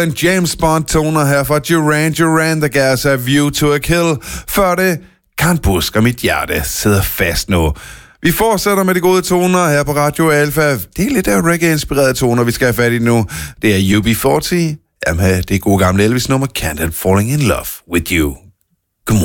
En James Bond-toner her fra Duran Duran, der gav sig View to a Kill. Før det, Karen Busk og mit hjerte sidder fast nu. Vi fortsætter med de gode toner her på Radio Alpha. Det er lidt af reggae-inspirerede toner, vi skal have fat i nu. Det er UB40. Jamen, det er gode gamle Elvis-nummer, Can't Help Falling in Love with You.